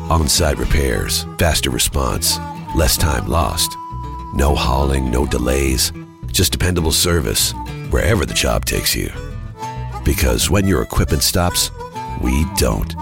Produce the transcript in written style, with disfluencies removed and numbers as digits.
On-site repairs, faster response, less time lost. No hauling, no delays, just dependable service wherever the job takes you. Because when your equipment stops, we don't.